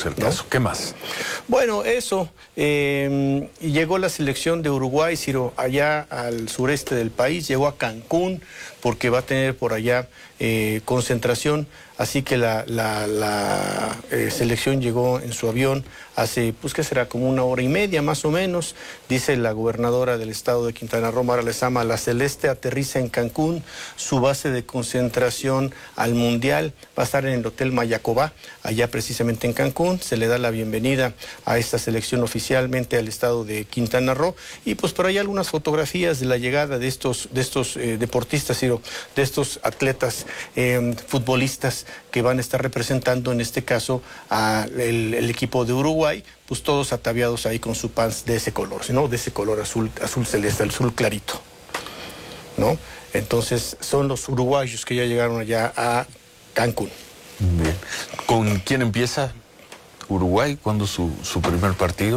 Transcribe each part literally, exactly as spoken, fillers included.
es el caso. ¿No? ¿Qué más? Bueno, eso. Eh, llegó la selección de Uruguay, Ciro, allá al sureste del país. Llegó a Cancún porque va a tener por allá eh, concentración. Así que la, la, la eh, selección llegó en su avión hace, pues, ¿qué será? Como una hora y media más o menos. Dice la gobernadora del estado de Quintana Roo, Mara Lezama, la Celeste aterriza en Cancún. Su base de concentración al Mundial va a estar en el Hotel Mayacobá, allá precisamente en Cancún. Se le da la bienvenida a esta selección oficialmente al estado de Quintana Roo. Y pues por ahí algunas fotografías de la llegada de estos, de estos eh, deportistas, Ciro, de estos atletas eh, futbolistas que van a estar representando en este caso al el equipo de Uruguay, pues todos ataviados ahí con su pants de ese color, ¿no? De ese color azul, azul celeste, el azul clarito, ¿no? Entonces son los uruguayos que ya llegaron allá a Cancún. Bien. ¿Con quién empieza Uruguay? ¿Cuándo su, su primer partido?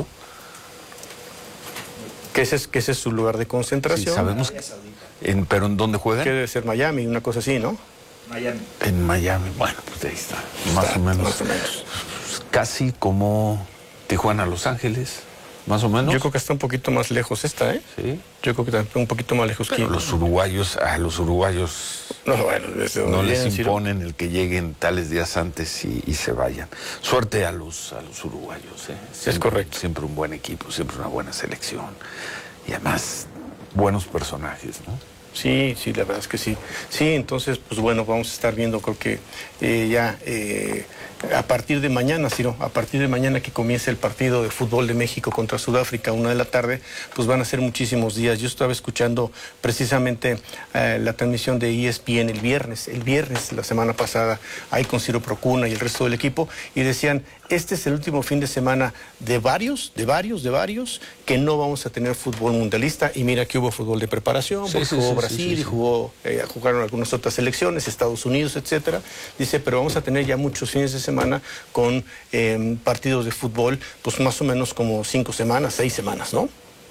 Que ese, es, que ese es su lugar de concentración. Sí, sabemos. En, ¿Pero en dónde juegan? Que debe ser Miami, una cosa así, ¿no? Miami. En Miami, bueno, pues ahí está, está más o menos. Más o menos. Casi como Tijuana, Los Ángeles, más o menos. Yo creo que está un poquito más lejos esta, ¿eh? Sí. Yo creo que está un poquito más lejos. Pero que los uruguayos, a los uruguayos no, bueno, no les bien, imponen el que lleguen tales días antes y, y se vayan. Suerte a los, a los uruguayos, ¿eh? Siempre, es correcto. Siempre un buen equipo, siempre una buena selección. Y además, buenos personajes, ¿no? Sí, sí, la verdad es que sí. Sí, entonces, pues bueno, vamos a estar viendo, creo que eh, ya eh, a partir de mañana, Ciro, a partir de mañana que comience el partido de fútbol de México contra Sudáfrica, una de la tarde, pues van a ser muchísimos días. Yo estaba escuchando precisamente eh, la transmisión de E S P N el viernes, el viernes, la semana pasada, ahí con Ciro Procuna y el resto del equipo, y decían, este es el último fin de semana de varios, de varios, de varios, que no vamos a tener fútbol mundialista, y mira que hubo fútbol de preparación, sí, sí, jugó sí, Brasil, sí, sí, sí. y jugó, eh, jugaron algunas otras selecciones, Estados Unidos, etcétera. Dice, pero vamos a tener ya muchos fines de semana con eh, partidos de fútbol, pues más o menos como cinco semanas, seis semanas, ¿no?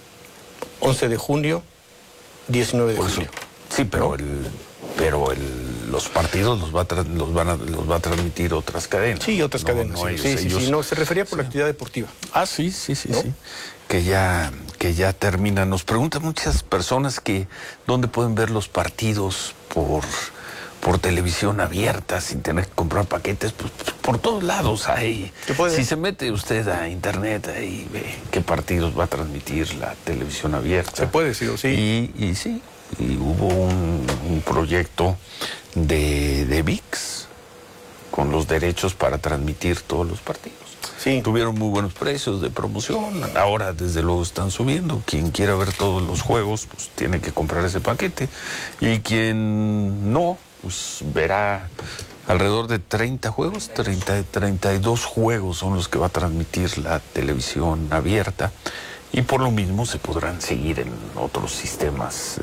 once de junio, diecinueve de Por eso, julio. sí, pero, ¿no? el, pero el, los partidos los va, a los, van a, los va a transmitir otras cadenas. Sí, otras no, cadenas. No sí, ellos, sí, sí, ellos, sí, no, se refería por sí. la actividad deportiva. Ah, sí, sí, sí, ¿no? sí. Que ya, que ya termina. Nos preguntan muchas personas que dónde pueden ver los partidos por, por televisión abierta sin tener que comprar paquetes. Pues por todos lados hay. Si se mete usted a internet ahí ve qué partidos va a transmitir la televisión abierta. Se puede decir, sí. Y, y sí, y hubo un, un proyecto de, de V I X con los derechos para transmitir todos los partidos. Sí. Tuvieron muy buenos precios de promoción, ahora desde luego están subiendo. Quien quiera ver todos los juegos, pues tiene que comprar ese paquete. Y quien no, pues verá alrededor de treinta juegos, treinta, treinta y dos juegos son los que va a transmitir la televisión abierta. Y por lo mismo se podrán seguir en otros sistemas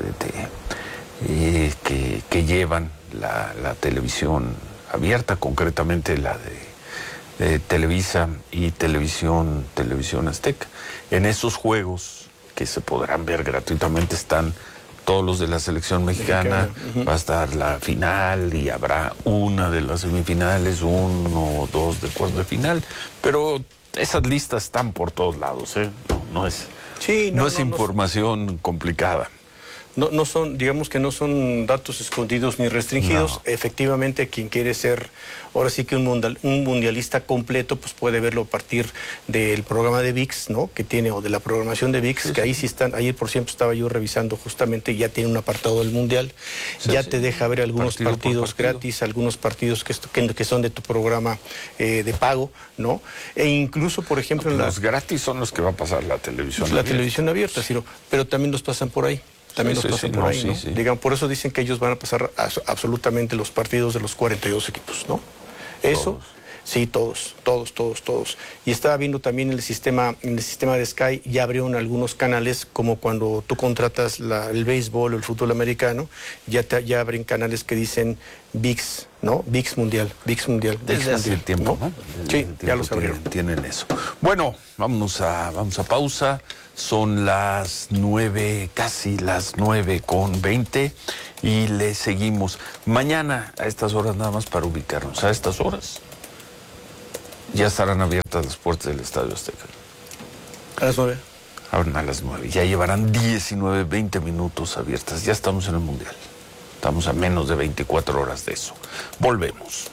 de, eh, que, que llevan la, la televisión abierta, concretamente la de Eh, Televisa y Televisión, Televisión Azteca. En esos juegos que se podrán ver gratuitamente están todos los de la selección mexicana, mexicana. Uh-huh. Va a estar la final y habrá una de las semifinales, uno o dos de cuartos de final, pero esas listas están por todos lados, ¿eh? No, no es, sí, no, no es no, información no. complicada. No, no son, digamos que no son datos escondidos ni restringidos. No. Efectivamente, quien quiere ser, ahora sí que un, mundial, un mundialista completo, pues puede verlo a partir del programa de V I X, ¿no? Que tiene, o de la programación de V I X, sí, que sí. ahí sí están, ayer por ejemplo estaba yo revisando justamente, ya tiene un apartado del mundial, sí, ya sí. te deja ver algunos partido partidos partido. gratis, algunos partidos que, que, que son de tu programa eh, de pago, ¿no? E incluso, por ejemplo... No, en los la, gratis son los que va a pasar la televisión La abierta. televisión abierta, Ciro, pero también los pasan por ahí. También sí, los sí, pasan sí, por no, ahí, sí, ¿no? sí. Digan, por eso dicen que ellos van a pasar a, absolutamente los partidos de los cuarenta y dos equipos, ¿no? Eso, todos. sí, todos, todos, todos, todos. Y estaba viendo también el sistema, en el sistema de Sky, ya abrieron algunos canales, como cuando tú contratas la, el béisbol o el fútbol americano, ya, te, ya abren canales que dicen V I X, ¿no? V I X Mundial, V I X Mundial. Desde hace mundial, tiempo, ¿no? ¿no? Desde Sí, tiempo ya los abrieron. Tienen, tienen eso. Bueno, vámonos a, vamos a pausa. Son las nueve, casi las nueve con veinte y le seguimos. Mañana a estas horas, nada más para ubicarnos, a estas horas Ya estarán abiertas las puertas del Estadio Azteca. A las nueve. Abren a las nueve. Ya llevarán diecinueve, veinte minutos abiertas. Ya estamos en el Mundial. Estamos a menos de veinticuatro horas de eso. Volvemos.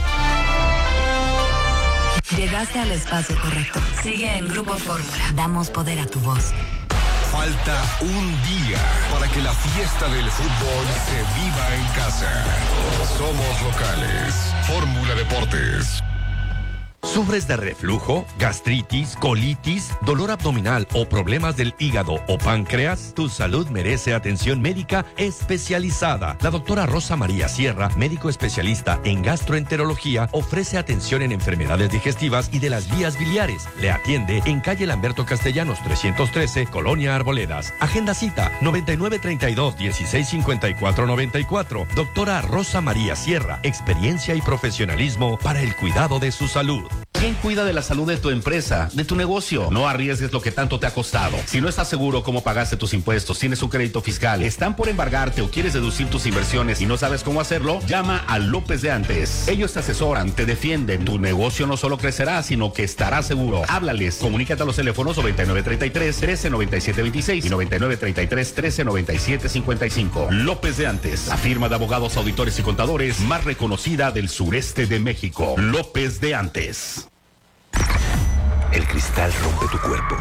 Llegaste al espacio correcto. Sigue en Grupo Fórmula. Damos poder a tu voz. Falta un día para que la fiesta del fútbol se viva en casa. Somos locales. Fórmula Deportes. ¿Sufres de reflujo, gastritis, colitis, dolor abdominal o problemas del hígado o páncreas? Tu salud merece atención médica especializada. La doctora Rosa María Sierra, médico especialista en gastroenterología, ofrece atención en enfermedades digestivas y de las vías biliares. Le atiende en calle Lamberto Castellanos trescientos trece, Colonia Arboledas. Agenda cita noventa y nueve treinta y dos, dieciséis cincuenta y cuatro noventa y cuatro. Doctora Rosa María Sierra, experiencia y profesionalismo para el cuidado de su salud. ¿Quién cuida de la salud de tu empresa, de tu negocio? No arriesgues lo que tanto te ha costado. Si no estás seguro cómo pagaste tus impuestos, tienes un crédito fiscal, están por embargarte o quieres deducir tus inversiones y no sabes cómo hacerlo, llama a López de Antes. Ellos te asesoran, te defienden. Tu negocio no solo crecerá, sino que estará seguro. Háblales. Comunícate a los teléfonos noventa y nueve treinta y tres, trece noventa y siete veintiséis y noventa y nueve treinta y tres, trece noventa y siete cincuenta y cinco. López de Antes, la firma de abogados, auditores y contadores más reconocida del sureste de México. López de Antes. El cristal rompe tu cuerpo,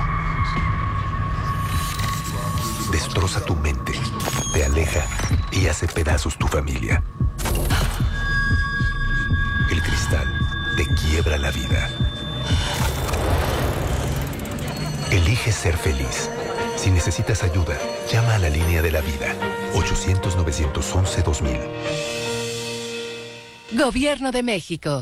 destroza tu mente, te aleja y hace pedazos tu familia. El cristal te quiebra la vida. Elige ser feliz. Si necesitas ayuda, llama a la línea de la vida. ochocientos, novecientos once, dos mil. Gobierno de México.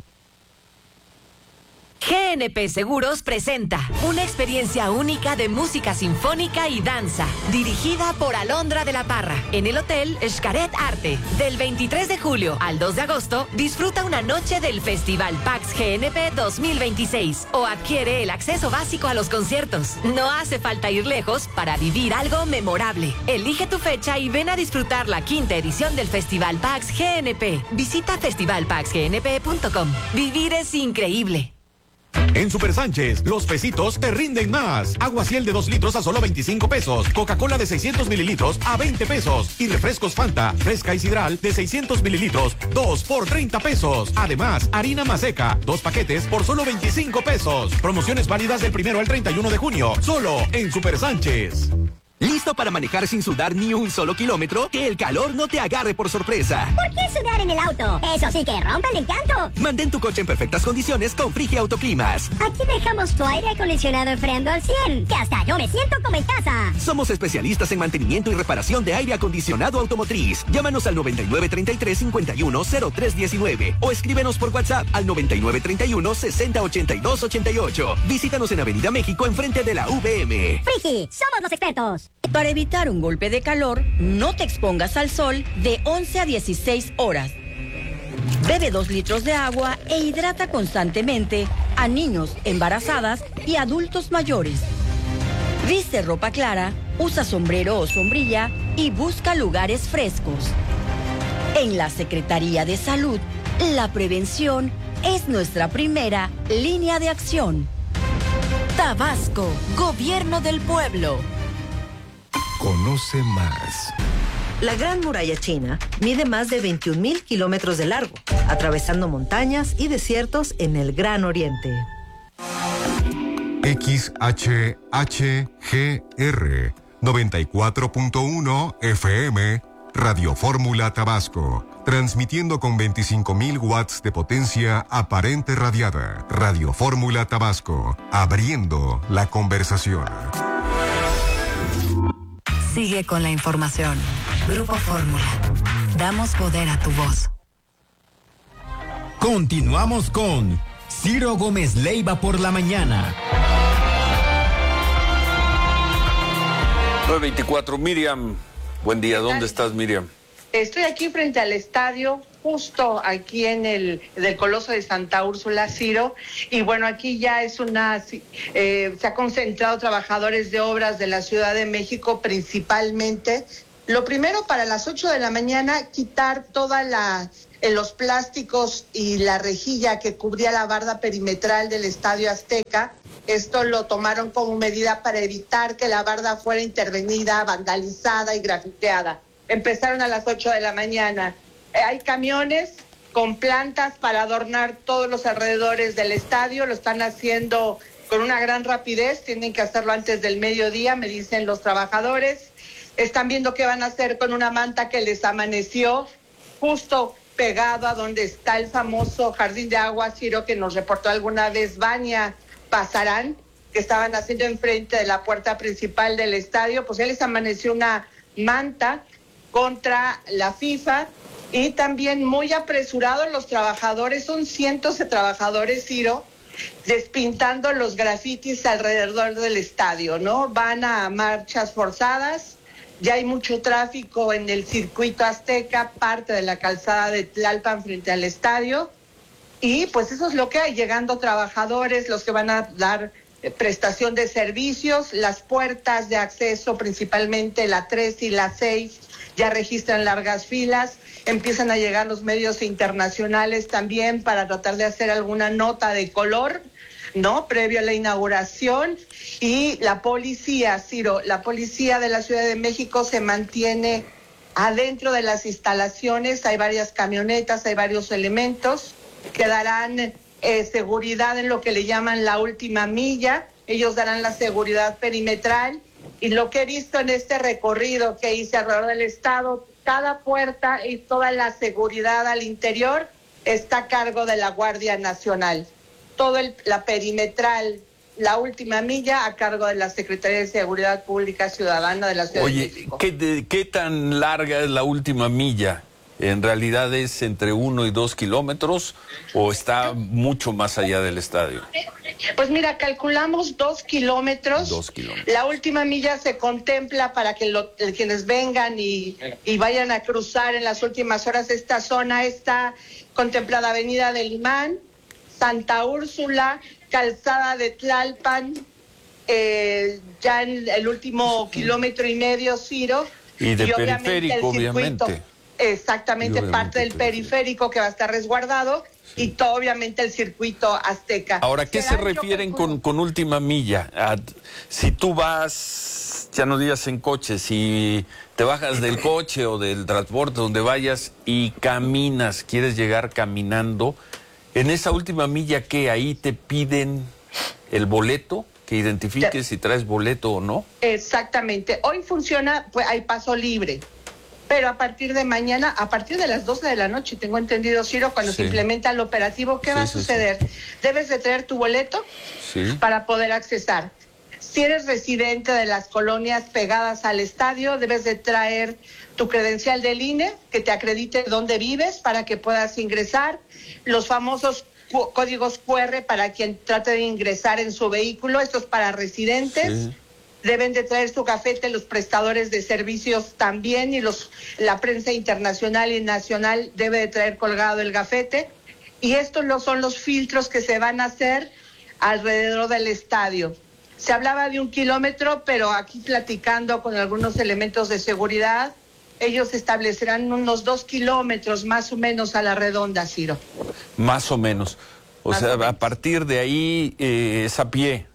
G N P Seguros presenta una experiencia única de música sinfónica y danza, dirigida por Alondra de la Parra, en el Hotel Xcaret Arte. Del veintitrés de julio al dos de agosto, disfruta una noche del Festival PAX G N P dos mil veintiséis o adquiere el acceso básico a los conciertos. No hace falta ir lejos para vivir algo memorable. Elige tu fecha y ven a disfrutar la quinta edición del Festival PAX G N P. Visita festival pax g n p punto com. Vivir es increíble. En Super Sánchez, los pesitos te rinden más. Agua Ciel de dos litros a solo veinticinco pesos. Coca-Cola de seiscientos mililitros a veinte pesos. Y refrescos Fanta, fresca y sidral de seiscientos mililitros, dos por treinta pesos. Además, harina Maseca, dos paquetes por solo veinticinco pesos. Promociones válidas del primero al treinta y uno de junio. Solo en Super Sánchez. ¿Listo para manejar sin sudar ni un solo kilómetro? Que el calor no te agarre por sorpresa. ¿Por qué sudar en el auto? Eso sí que rompe el encanto. Mantén tu coche en perfectas condiciones con Frigi Autoclimas. Aquí dejamos tu aire acondicionado enfriando al cien, que hasta yo me siento como en casa. Somos especialistas en mantenimiento y reparación de aire acondicionado automotriz. Llámanos al noventa y nueve treinta y tres, cincuenta y uno, cero tres diecinueve o escríbenos por WhatsApp al noventa y nueve treinta y uno, sesenta ochenta y dos ochenta y ocho. Visítanos en Avenida México enfrente de la V M. Frigi, somos los expertos. Para evitar un golpe de calor, no te expongas al sol de once a dieciséis horas. Bebe dos litros de agua e hidrata constantemente a niños, embarazadas y adultos mayores. Viste ropa clara, usa sombrero o sombrilla y busca lugares frescos. En la Secretaría de Salud, la prevención es nuestra primera línea de acción. Tabasco, Gobierno del Pueblo. Conoce más. La Gran Muralla China mide más de veintiún mil kilómetros de largo, atravesando montañas y desiertos en el Gran Oriente. X H H G R noventa y cuatro punto uno F M, Radio Fórmula Tabasco, transmitiendo con veinticinco mil watts de potencia aparente radiada. Radio Fórmula Tabasco, abriendo la conversación. Sigue con la información. Grupo Fórmula. Damos poder a tu voz. Continuamos con Ciro Gómez Leiva por la mañana. nueve veinticuatro, Miriam. Buen día, ¿dónde estás, Miriam? Estoy aquí frente al estadio, justo aquí en el del Coloso de Santa Úrsula, Ciro, y bueno, aquí ya es una, eh, se ha concentrado trabajadores de obras de la Ciudad de México principalmente. Lo primero, para las ocho de la mañana, quitar toda la en los plásticos y la rejilla que cubría la barda perimetral del Estadio Azteca. Esto lo tomaron como medida para evitar que la barda fuera intervenida, vandalizada y grafiteada. Empezaron a las ocho de la mañana. Eh, hay camiones con plantas para adornar todos los alrededores del estadio. Lo están haciendo con una gran rapidez. Tienen que hacerlo antes del mediodía, me dicen los trabajadores. Están viendo qué van a hacer con una manta que les amaneció justo pegado a donde está el famoso jardín de agua, Ciro, que nos reportó alguna vez Vania Pasarán, que estaban haciendo enfrente de la puerta principal del estadio. Pues ya les amaneció una manta contra la FIFA, y también muy apresurados los trabajadores, son cientos de trabajadores, Ciro, despintando los grafitis alrededor del estadio, ¿no? Van a marchas forzadas. Ya hay mucho tráfico en el circuito Azteca, parte de la calzada de Tlalpan frente al estadio. Y pues eso es lo que hay, llegando trabajadores, los que van a dar eh, prestación de servicios. Las puertas de acceso, principalmente la tres y la seis, ya registran largas filas. Empiezan a llegar los medios internacionales también para tratar de hacer alguna nota de color, ¿no? Previo a la inauguración. Y la policía, Ciro, la policía de la Ciudad de México se mantiene adentro de las instalaciones. Hay varias camionetas, hay varios elementos que darán eh, seguridad en lo que le llaman la última milla. Ellos darán la seguridad perimetral. Y lo que he visto en este recorrido que hice alrededor del estado, cada puerta y toda la seguridad al interior está a cargo de la Guardia Nacional. Todo el, la perimetral, la última milla, a cargo de la Secretaría de Seguridad Pública Ciudadana de la Ciudad Oye, de México. ¿qué, de, ¿qué tan larga es la última milla? ¿En realidad es entre uno y dos kilómetros o está mucho más allá del estadio? Pues mira, calculamos dos kilómetros. Dos kilómetros. La última milla se contempla para que lo, quienes vengan y, y vayan a cruzar en las últimas horas esta zona. Está contemplada Avenida del Imán, Santa Úrsula, Calzada de Tlalpan, eh, ya en el último kilómetro y medio, Ciro. Y de y obviamente periférico, el circuito, obviamente. Exactamente, obviamente parte del periférico que va a estar resguardado, sí. Y todo, obviamente, el circuito Azteca. Ahora, ¿qué se Será, refieren con, con última milla? A, si tú vas, ya no digas en coche, si te bajas del coche o del transporte donde vayas y caminas, quieres llegar caminando, en esa última milla, ¿qué? Ahí te piden el boleto, que identifiques si traes boleto o no. Exactamente. Hoy funciona, pues hay paso libre. Pero a partir de mañana, a partir de las doce de la noche, tengo entendido, Ciro, cuando sí. se implementa el operativo, ¿qué sí, va a sí, suceder? Sí. Debes de traer tu boleto sí. para poder accesar. Si eres residente de las colonias pegadas al estadio, debes de traer tu credencial del I N E, que te acredite dónde vives para que puedas ingresar. Los famosos códigos cu erre para quien trate de ingresar en su vehículo, esto es para residentes. Sí. Deben de traer su gafete los prestadores de servicios también, y los la prensa internacional y nacional debe de traer colgado el gafete. Y estos no son los filtros que se van a hacer alrededor del estadio. Se hablaba de un kilómetro, pero aquí platicando con algunos elementos de seguridad, ellos establecerán unos dos kilómetros más o menos a la redonda, Ciro. Más o menos. O más sea, o menos. A partir de ahí eh, es a pie.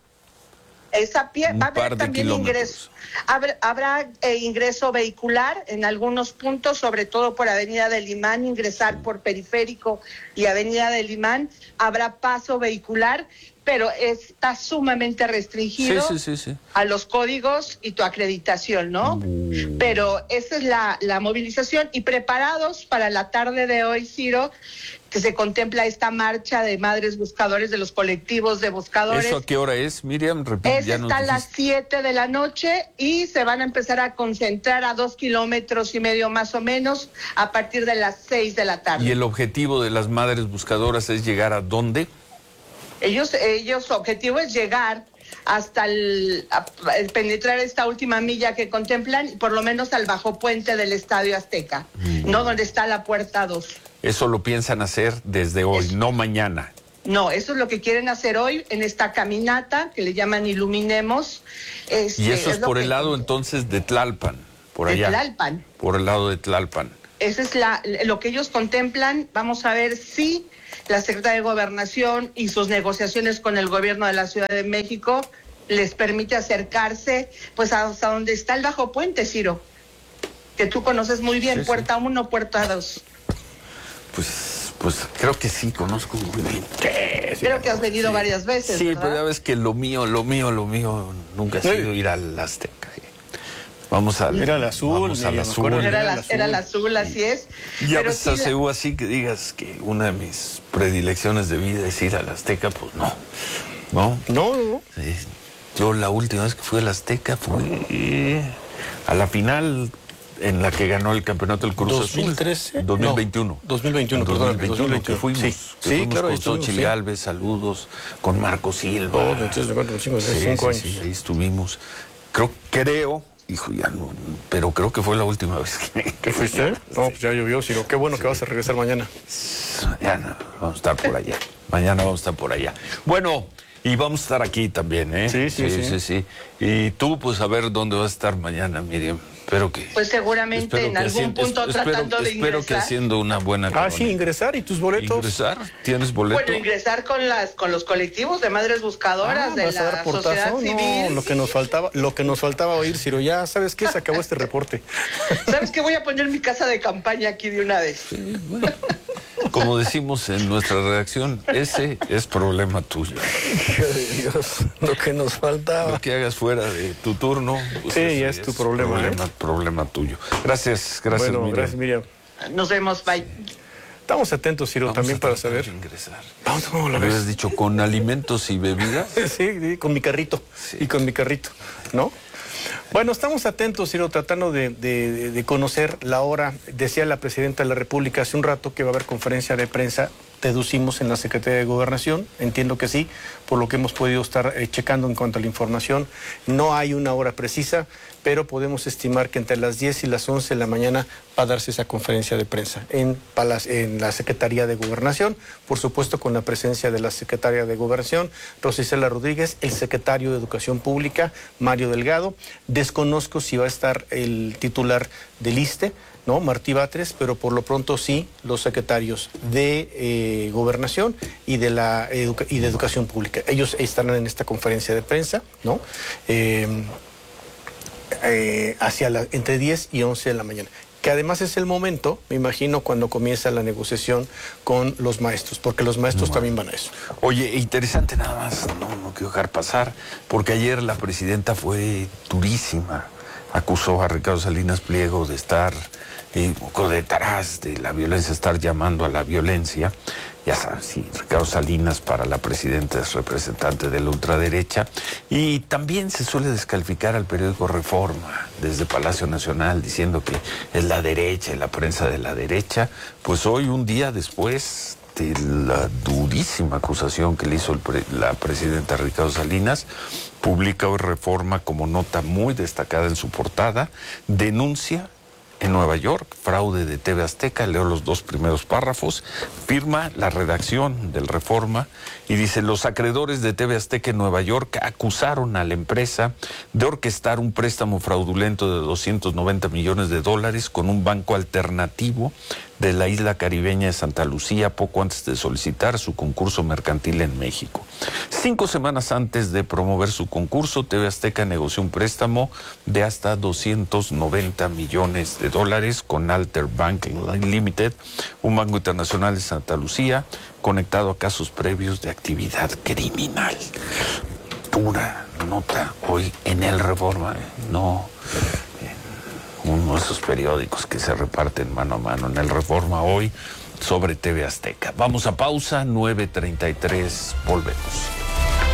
Es a pie, va a haber también ingreso. Habrá, habrá eh, ingreso vehicular en algunos puntos, sobre todo por Avenida del Imán, ingresar por Periférico y Avenida del Imán. Habrá paso vehicular, pero está sumamente restringido sí, sí, sí, sí. a los códigos y tu acreditación, ¿no? Mm. Pero esa es la, la movilización, y preparados para la tarde de hoy, Ciro, que se contempla esta marcha de madres buscadores, de los colectivos de buscadores. ¿Eso a qué hora es, Miriam? Repite, es está a las siete de la noche y se van a empezar a concentrar a dos kilómetros y medio más o menos a partir de las seis de la tarde. ¿Y el objetivo de las madres buscadoras es llegar a dónde? Ellos, ellos, su objetivo es llegar hasta el, a, a penetrar esta última milla que contemplan, por lo menos al bajo puente del Estadio Azteca, mm. ¿no? Donde está la puerta dos. Eso lo piensan hacer desde hoy, eso. No mañana. No, eso es lo que quieren hacer hoy en esta caminata que le llaman Iluminemos. Este, y eso es, es por que... el lado entonces de Tlalpan, por de allá. Tlalpan. Por el lado de Tlalpan. esa es la, lo que ellos contemplan. Vamos a ver si la Secretaría de Gobernación y sus negociaciones con el gobierno de la Ciudad de México les permite acercarse pues hasta donde está el Bajo Puente, Ciro, que tú conoces muy bien, sí, puerta sí. uno, puerta dos. Pues, pues creo que sí, conozco muy bien. Sí, creo que has venido sí. varias veces, Sí, ¿verdad? pero ya ves que lo mío, lo mío, lo mío nunca ha sido ir al Azteca. Sí. Vamos al, era el azul, vamos al azul. Era, era, la, era el azul, así es. Y a pero veces sí la... así que digas que una de mis predilecciones de vida es ir al Azteca, pues no. No, no, no. Sí. Yo la última vez que fui al Azteca fue a la final en la que ganó el campeonato del Cruz ¿dos mil trece? Azul. dos mil veintiuno. No, dos mil veintiuno, perdón. dos mil veintiuno, que fuimos. Sí, que sí fuimos claro. Con Xochitl sí. Gálvez, saludos, con Marco Silva. Oh, entonces, bueno, cinco, sí, cinco sí, años. Sí, ahí estuvimos. Creo, creo, hijo, ya no, pero creo que fue la última vez que... ¿Qué fuiste? No, pues ya llovió, sino qué bueno sí. que vas a regresar mañana. Mañana vamos a estar por allá. Mañana vamos a estar por allá. Bueno... Y vamos a estar aquí también, ¿eh? Sí, sí, sí. sí, sí, sí. Y tú, pues, a ver dónde vas a estar mañana, Miriam. Espero que... Pues seguramente en algún haciendo, punto espero, tratando de espero ingresar. Espero que haciendo una buena Ah, colonia. sí, ingresar y tus boletos. ¿Ingresar? ¿Tienes boleto? Bueno, ingresar con las con los colectivos de madres buscadoras ah, de ¿vas a dar la portazo? sociedad No, civil. lo que nos faltaba, lo que nos faltaba oír, Ciro. Ya, ¿sabes qué? Se acabó este reporte. ¿Sabes qué? Voy a poner mi casa de campaña aquí de una vez. Sí, bueno. Como decimos en nuestra redacción, ese es problema tuyo. Hijo de Dios, lo que nos faltaba. Lo que hagas fuera de tu turno. Pues sí, ya es, es tu problema. Problema, ¿eh? problema tuyo. Gracias, gracias, bueno, Miriam. Gracias, Miriam. Nos vemos, bye. Estamos atentos, Ciro, Vamos también para saber. Ingresar. Vamos, ¿cómo lo habías ves? dicho con alimentos y bebidas. Sí, sí, con mi carrito. Sí. Y con mi carrito, ¿no? Bueno, estamos atentos, Ciro, tratando de, de, de conocer la hora. Decía la presidenta de la República hace un rato que va a haber conferencia de prensa. Deducimos en la Secretaría de Gobernación, entiendo que sí, por lo que hemos podido estar eh, checando en cuanto a la información. No hay una hora precisa, pero podemos estimar que entre las diez y las once de la mañana va a darse esa conferencia de prensa en, en la Secretaría de Gobernación, por supuesto con la presencia de la Secretaria de Gobernación, Rosicela Rodríguez, el Secretario de Educación Pública, Mario Delgado. Desconozco si va a estar el titular del I S S S T E, ¿no? Martí Batres, pero por lo pronto sí los secretarios de eh, Gobernación y de la educa y de Educación Pública. Ellos estarán en esta conferencia de prensa, ¿no? Eh, eh, hacia la, entre diez y once de la mañana. Que además es el momento, me imagino, cuando comienza la negociación con los maestros, porque los maestros bueno. también van a eso. Oye, interesante nada más, no, no quiero dejar pasar, porque ayer la presidenta fue durísima. Acusó a Ricardo Salinas Pliego de estar eh, detrás de la violencia, estar llamando a la violencia. Ya sabes, sí, Ricardo Salinas para la presidenta es representante de la ultraderecha. Y también se suele descalificar al periódico Reforma desde Palacio Nacional diciendo que es la derecha y la prensa de la derecha. Pues hoy, un día después de la durísima acusación que le hizo el pre la presidenta Ricardo Salinas, publica hoy Reforma como nota muy destacada en su portada, denuncia en Nueva York, fraude de T V Azteca, leo los dos primeros párrafos, firma la redacción del Reforma y dice: los acreedores de T V Azteca en Nueva York acusaron a la empresa de orquestar un préstamo fraudulento de doscientos noventa millones de dólares con un banco alternativo de la isla caribeña de Santa Lucía poco antes de solicitar su concurso mercantil en México. Cinco semanas antes de promover su concurso, T V Azteca negoció un préstamo de hasta doscientos noventa millones de dólares con Alter Banking Limited, un banco internacional de Santa Lucía, conectado a casos previos de actividad criminal. Pura nota hoy en el Reforma, ¿eh? No en uno de esos periódicos que se reparten mano a mano, en el Reforma hoy sobre T V Azteca. Vamos a pausa, nueve treinta y tres, volvemos.